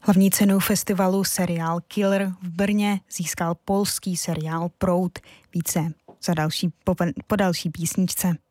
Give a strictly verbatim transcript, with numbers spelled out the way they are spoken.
Hlavní cenu festivalu Seriál Killer v Brně získal polský seriál Proud. Více za další, po, po další písničce.